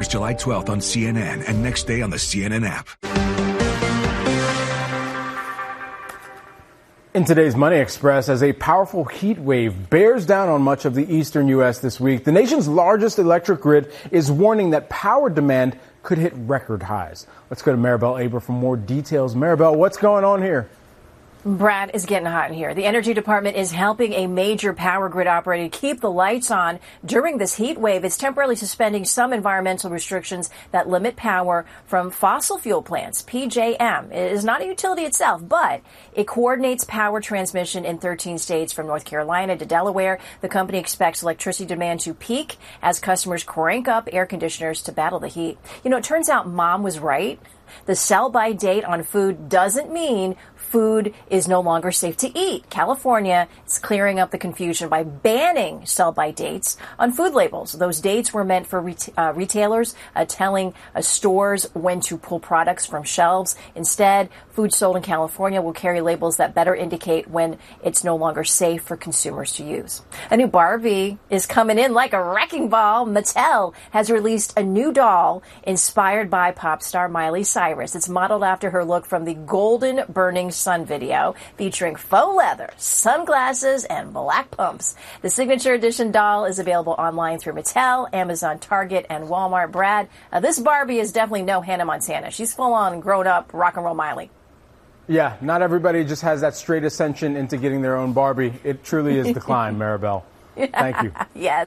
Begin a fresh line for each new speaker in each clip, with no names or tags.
July 12th on CNN and next day on the CNN app.
In today's Money Express, as a powerful heat wave bears down on much of the eastern U.S. this week, the nation's largest electric grid is warning that power demand could hit record highs. Let's go to Maribel Aber for more details. Maribel, what's going on here?
Brad, is getting hot in here. The Energy Department is helping a major power grid operator keep the lights on during this heat wave. It's temporarily suspending some environmental restrictions that limit power from fossil fuel plants. PJM is not a utility itself, but it coordinates power transmission in 13 states from North Carolina to Delaware. The company expects electricity demand to peak as customers crank up air conditioners to battle the heat. You know, it turns out Mom was right. The sell-by date on food doesn't mean food is no longer safe to eat. California is clearing up the confusion by banning sell-by dates on food labels. Those dates were meant for retailers telling stores when to pull products from shelves. Instead, food sold in California will carry labels that better indicate when it's no longer safe for consumers to use. A new Barbie is coming in like a wrecking ball. Mattel has released a new doll inspired by pop star Miley Cyrus. It's modeled after her look from the Golden Burning Sun video, featuring faux leather, sunglasses, and black pumps. The signature edition doll is available online through Mattel, Amazon, Target, and Walmart. Brad, this Barbie is definitely no Hannah Montana. She's full-on grown-up rock and roll Miley.
Yeah, not everybody just has that straight ascension into getting their own Barbie. It truly is the climb, Maribel. Thank you.
Yes.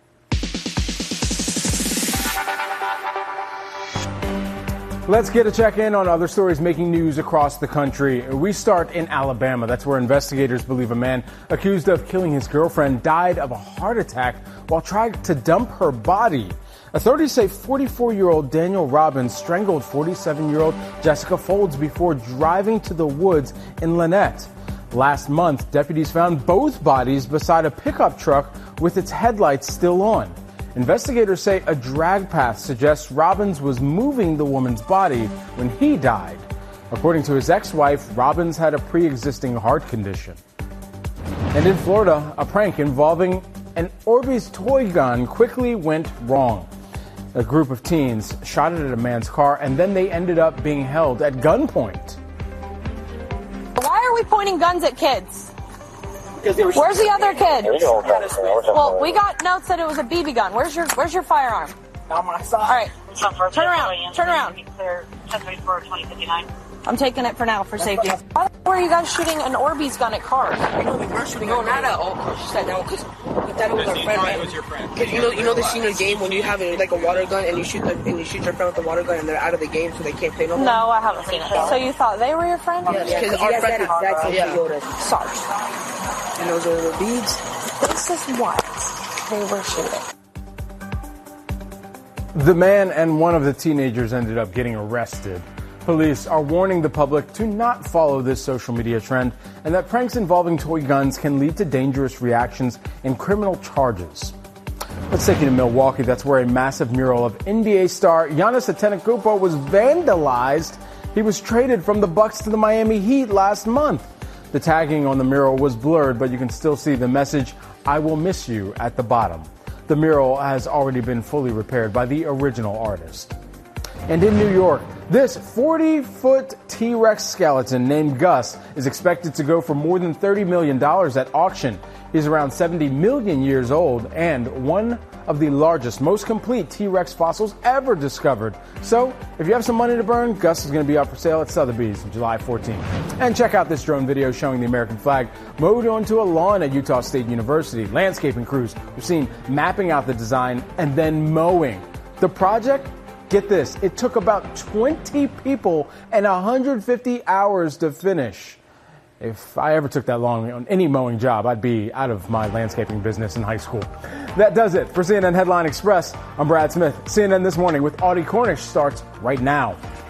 Let's get a check-in on other stories making news across the country. We start in Alabama. That's where investigators believe a man accused of killing his girlfriend died of a heart attack while trying to dump her body. Authorities say 44-year-old Daniel Robbins strangled 47-year-old Jessica Folds before driving to the woods in Lynette. Last month, deputies found both bodies beside a pickup truck with its headlights still on. Investigators say a drag path suggests Robbins was moving the woman's body when he died. According to his ex-wife, Robbins had a pre-existing heart condition. And in Florida, a prank involving an Orbeez toy gun quickly went wrong. A group of teens shot it at a man's car, and then they ended up being held at gunpoint.
Why are we pointing guns at kids? Where's the other kid? Well, we got notes that it was a BB gun. Where's your firearm?
On my side.
All right. Turn around. Turn around. I'm taking it for now for safety. Why were you guys shooting an Orbeez gun at cars?
No, we were shooting. No, not at all. She said no because we thought it was our friend. It was your friend. Because you know the senior game when you have like a water gun and you shoot your friend with the water gun and they're out of the game so they can't play no more.
No, I haven't seen it. So you thought they were your friend?
Yes, because our friend is
Sarge.
And those are the beads.
This is what they were shooting.
The man and one of the teenagers ended up getting arrested. Police are warning the public to not follow this social media trend and that pranks involving toy guns can lead to dangerous reactions and criminal charges. Let's take you to Milwaukee. That's where a massive mural of NBA star Giannis Antetokounmpo was vandalized. He was traded from the Bucks to the Miami Heat last month. The tagging on the mural was blurred, but you can still see the message, "I will miss you," at the bottom. The mural has already been fully repaired by the original artist. And in New York, this 40-foot T-Rex skeleton named Gus is expected to go for more than $30 million at auction. He's around 70 million years old and one of the largest, most complete T-Rex fossils ever discovered. So, if you have some money to burn, Gus is going to be up for sale at Sotheby's on July 14th. And check out this drone video showing the American flag mowed onto a lawn at Utah State University. Landscaping crews were seen mapping out the design and then mowing. The project, get this, it took about 20 people and 150 hours to finish. If I ever took that long on any mowing job, I'd be out of my landscaping business in high school. That does it for CNN Headline Express. I'm Brad Smith. CNN This Morning with Audie Cornish starts right now.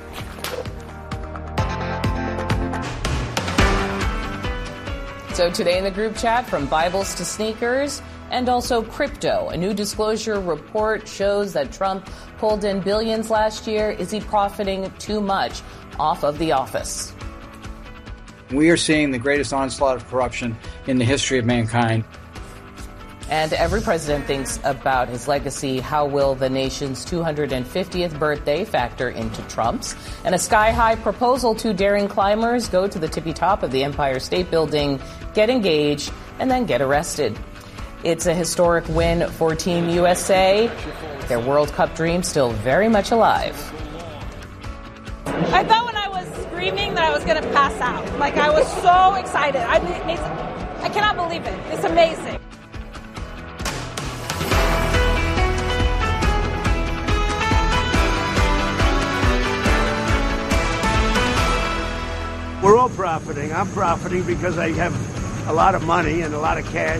So today in the group chat, from Bibles to sneakers and also crypto. A new disclosure report shows that Trump pulled in billions last year. Is he profiting too much off of the office?
We are seeing the greatest onslaught of corruption in the history of mankind.
And every president thinks about his legacy. How will the nation's 250th birthday factor into Trump's? And a sky-high proposal to daring climbers go to the tippy top of the Empire State Building, get engaged, and then get arrested. It's a historic win for Team USA. Their World Cup dream still very much alive.
I thought when I was screaming that I was going to pass out. Like, I was so excited. I cannot believe it. It's amazing.
We're all profiting. I'm profiting because I have a lot of money and a lot of cash.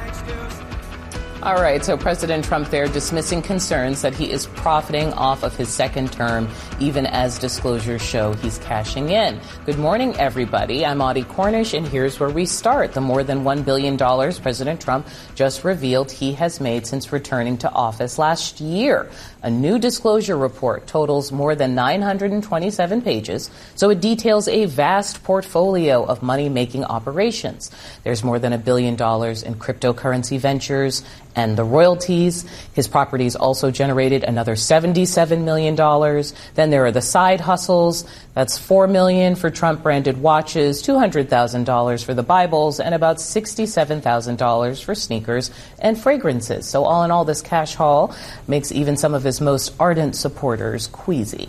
All right, so President Trump there dismissing concerns that he is profiting off of his second term, even as disclosures show he's cashing in. Good morning, everybody. I'm Audie Cornish, and here's where we start. The more than $1 billion President Trump just revealed he has made since returning to office last year. A new disclosure report totals more than 927 pages, so it details a vast portfolio of money-making operations. There's more than $1 billion in cryptocurrency ventures and the royalties. His properties also generated another $77 million. Then there are the side hustles. That's $4 million for Trump-branded watches, $200,000 for the Bibles, and about $67,000 for sneakers and fragrances. So all in all, this cash haul makes even some of his most ardent supporters queasy.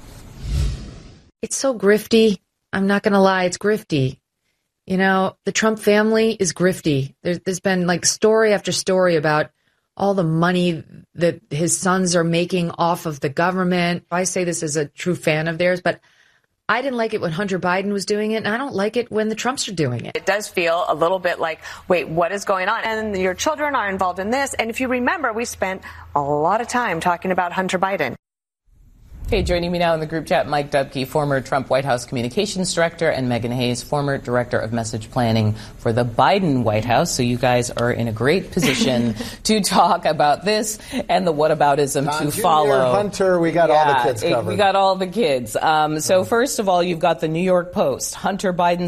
It's so grifty. I'm not going to lie, it's grifty. You know, the Trump family is grifty. There's been like story after story about all the money that his sons are making off of the government. I say this as a true fan of theirs, but I didn't like it when Hunter Biden was doing it, and I don't like it when the Trumps are doing it.
It does feel a little bit like, wait, what is going on? And your children are involved in this. And if you remember, we spent a lot of time talking about Hunter Biden.
Okay, joining me now in the group chat, Mike Dubke, former Trump White House Communications Director, and Megan Hayes, former Director of Message Planning for the Biden White House. So you guys are in a great position to talk about this and the whataboutism
Don
to
Jr.,
follow.
Hunter, we got all the kids covered.
We got all the kids. So first of all, you've got the New York Post. Hunter Biden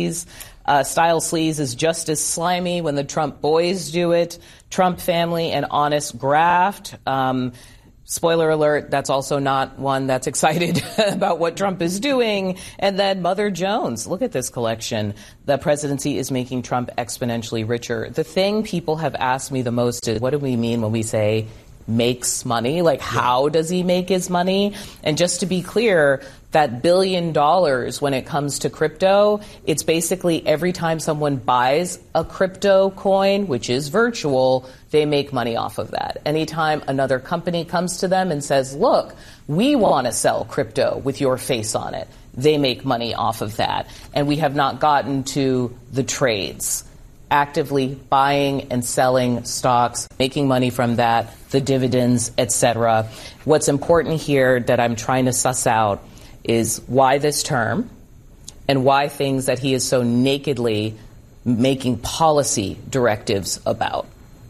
style sleaze is just as slimy when the Trump boys do it. Trump family and honest graft. Spoiler alert, that's also not one that's excited about what Trump is doing. And then Mother Jones, look at this collection. The presidency is making Trump exponentially richer. The thing people have asked me the most is, what do we mean when we say makes money? Like, how does he make his money? And just to be clear, that $1 billion when it comes to crypto, it's basically every time someone buys a crypto coin, which is virtual, they make money off of that. Anytime another company comes to them and says, look, we want to sell crypto with your face on it, they make money off of that. And we have not gotten to the trades. Actively buying and selling stocks, making money from that, the dividends, etc. What's important here that I'm trying to suss out is why this term and why things that he is so nakedly making policy directives about.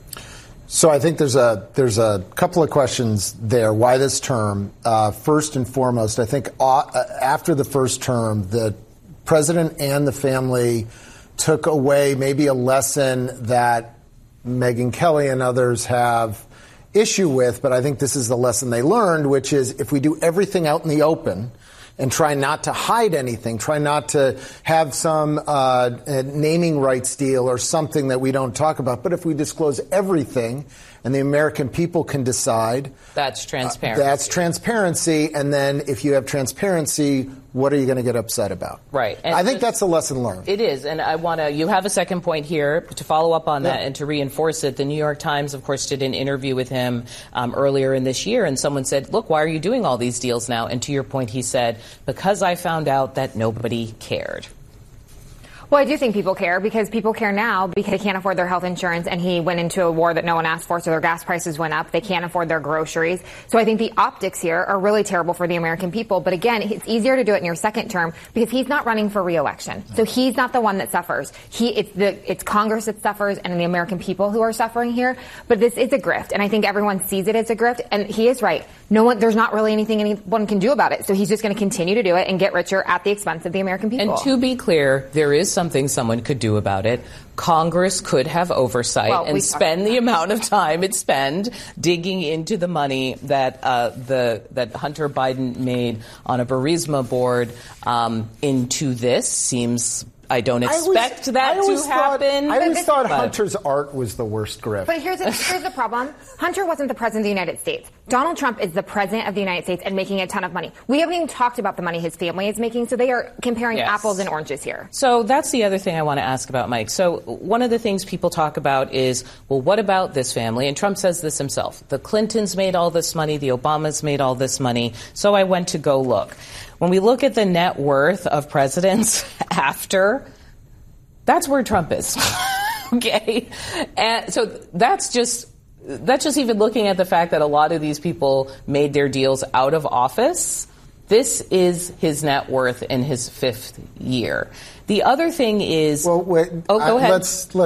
So I think there's a couple of questions there. Why this term? First and foremost, I think after the first term, the president and the family took away maybe a lesson that Megyn Kelly and others have issue with, but I think this is the lesson they learned, which is if we do everything out in the open and try not to hide anything, try not to have some naming rights deal or something that we don't talk about, but if we disclose everything and the American people can decide.
That's transparency.
That's transparency. And then if you have transparency, what are you going to get upset about?
Right. And
I think that's a lesson learned.
It is. And you have a second point here to follow up on that and to reinforce it. The New York Times, of course, did an interview with him earlier in this year. And someone said, look, why are you doing all these deals now? And to your point, he said, because I found out that nobody cared.
Well, I do think people care because people care now because they can't afford their health insurance, and he went into a war that no one asked for, so their gas prices went up. They can't afford their groceries. So I think the optics here are really terrible for the American people. But again, it's easier to do it in your second term because he's not running for re-election. So he's not the one that suffers. It's Congress that suffers and the American people who are suffering here. But this is a grift, and I think everyone sees it as a grift. And he is right. There's not really anything anyone can do about it. So he's just going to continue to do it and get richer at the expense of the American people.
And to be clear, there is something someone could do about it. Congress could have oversight and spend the amount of time it spent digging into the money that that Hunter Biden made on a Burisma board into this. Seems I don't expect that to happen.
I always thought Hunter's art was the worst grift.
But here's the problem. Hunter wasn't the president of the United States. Donald Trump is the president of the United States and making a ton of money. We haven't even talked about the money his family is making, so they are comparing apples and oranges here.
So that's the other thing I want to ask about, Mike. So one of the things people talk about is, well, what about this family? And Trump says this himself. The Clintons made all this money. The Obamas made all this money. So I went to go look. When we look at the net worth of presidents after, that's where Trump is. Okay? And so that's just even looking at the fact that a lot of these people made their deals out of office. This is his net worth in his 5th year. The other thing is...
Well, wait.
Go ahead.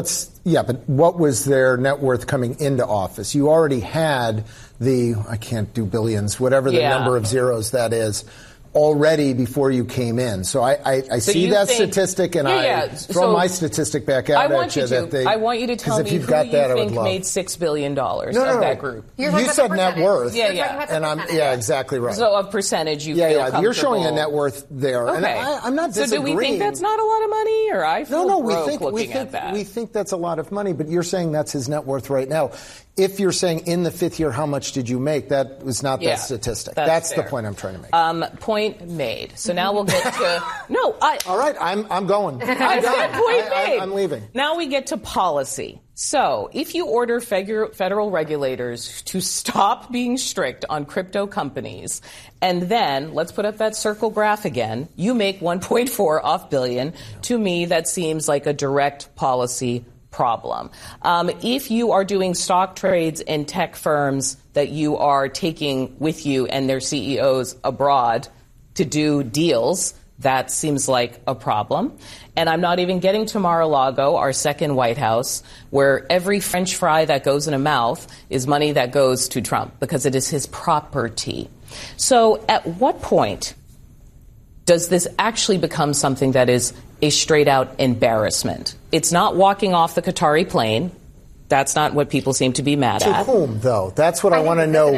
But what was their net worth coming into office? You already had I can't do billions, whatever the number of zeros that is, already before you came in. So I see that statistic, and I throw my statistic back out at you.
I want you to tell me who you think made $6 billion of that group.
You said net worth.
And
I'm exactly right.
So a percentage you feel comfortable.
You're showing a net worth there.
Okay.
And I'm not disagreeing.
So do we think that's not a lot of money, or I feel looking at that?
We think that's a lot of money, but you're saying that's his net worth right now. If you're saying in the 5th year, how much did you make? That was not that statistic. That's the point I'm trying to make.
Point made. So now we'll get to
all right, I'm going.
I said point made.
I'm leaving.
Now we get to policy. So if you order federal regulators to stop being strict on crypto companies, and then let's put up that circle graph again, you make 1.4 off billion. To me, that seems like a direct policy problem. If you are doing stock trades in tech firms that you are taking with you and their CEOs abroad to do deals, that seems like a problem. And I'm not even getting to Mar-a-Lago, our second White House, where every French fry that goes in a mouth is money that goes to Trump because it is his property. So at what point does this actually become something that is a straight-out embarrassment? It's not walking off the Qatari plane. That's not what people seem to be mad at.
To whom, though? That's what I want to know.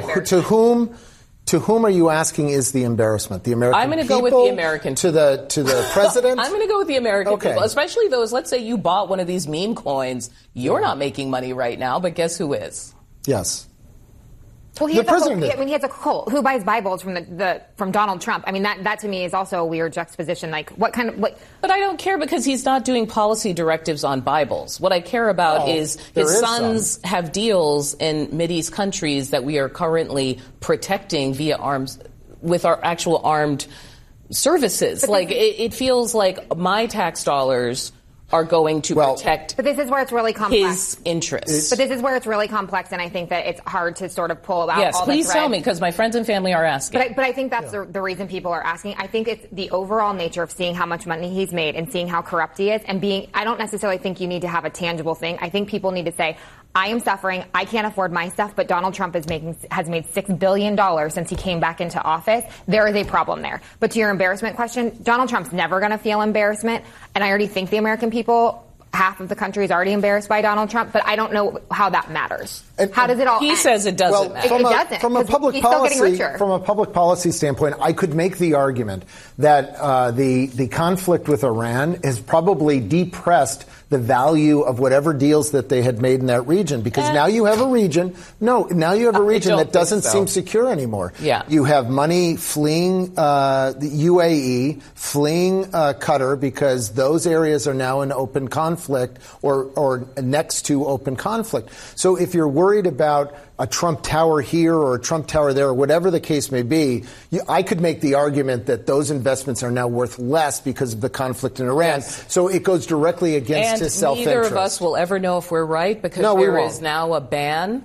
To whom are you asking is the embarrassment? The American people?
I'm going to go with the American people.
To the president?
I'm going to go with the American people, especially those, let's say you bought one of these meme coins. You're not making money right now, but guess who is?
Yes.
Well, he has a cult. Who buys Bibles from Donald Trump? I mean, that to me is also a weird juxtaposition. Like, what?
But I don't care because he's not doing policy directives on Bibles. What I care about is his sons have deals in Mideast countries that we are currently protecting via arms with our actual armed services. It feels like my tax dollars are going to protect.
But this is where it's really complex.
His interests.
But this is where it's really complex, and I think that it's hard to sort of pull out all the threads.
Yes, please tell me, because my friends and family are asking.
But I think that's the reason people are asking. I think it's the overall nature of seeing how much money he's made and seeing how corrupt he is, and I don't necessarily think you need to have a tangible thing. I think people need to say, I am suffering. I can't afford my stuff, but Donald Trump has made $6 billion since he came back into office. There is a problem there. But to your embarrassment question, Donald Trump's never going to feel embarrassment. And I already think the American people, half of the country is already embarrassed by Donald Trump, but I don't know how that matters. How does it all end?
He says it doesn't matter.
It doesn't.
From a public policy standpoint, I could make the argument that the conflict with Iran has probably depressed the value of whatever deals that they had made in that region, because now you have a region. That doesn't seem secure anymore.
Yeah.
You have money fleeing the UAE, fleeing Qatar, because those areas are now in open conflict or next to open conflict. So if you're worried about a Trump Tower here or a Trump Tower there, or whatever the case may be, I could make the argument that those investments are now worth less because of the conflict in Iran.
Yes.
So it goes directly against his self-interest.
Neither of us will ever know if we're right, because there is now a ban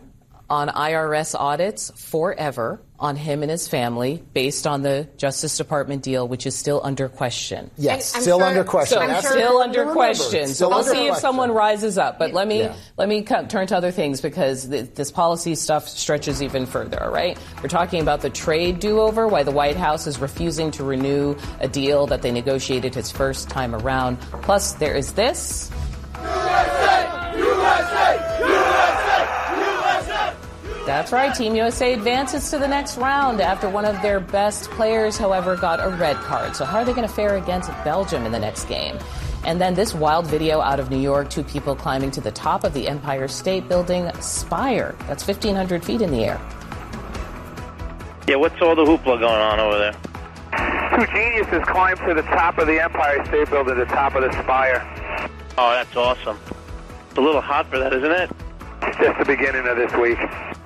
on IRS audits forever on him and his family based on the Justice Department deal, which is still under question.
Yes, still under question.
So still under question. So we'll see if someone rises up. But let me turn to other things because this policy stuff stretches even further, all right? We're talking about the trade do-over, why the White House is refusing to renew a deal that they negotiated his first time around. Plus, there is this.
USA! USA! USA!
That's right. Team USA advances to the next round after one of their best players, however, got a red card. So how are they going to fare against Belgium in the next game? And then this wild video out of New York, 2 people climbing to the top of the Empire State Building spire. That's 1,500 feet in the air.
Yeah, what's all the hoopla going on over there?
2 geniuses climbed to the top of the Empire State Building, the top of the spire.
Oh, that's awesome. It's a little hot for that, isn't it?
It's just the beginning of this week.